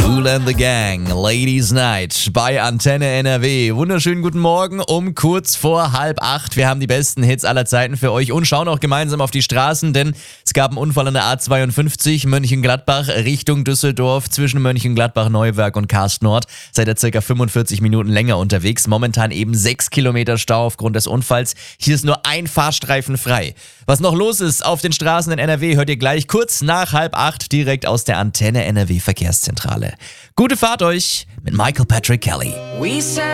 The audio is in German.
Kool and the Gang, Ladies Night bei Antenne NRW. Wunderschönen guten Morgen um kurz vor 7:30. Wir haben die besten Hits aller Zeiten für euch und schauen auch gemeinsam auf die Straßen, denn es gab einen Unfall an der A52 Mönchengladbach Richtung Düsseldorf zwischen Mönchengladbach-Neuwerk und Karst-Nord. Seid ihr ca. 45 Minuten länger unterwegs. Momentan eben 6 Kilometer Stau aufgrund des Unfalls. Hier ist nur ein Fahrstreifen frei. Was noch los ist auf den Straßen in NRW, hört ihr gleich kurz nach 7:30 direkt aus der Antenne NRW Verkehrszentrale. Gute Fahrt euch mit Michael Patrick Kelly.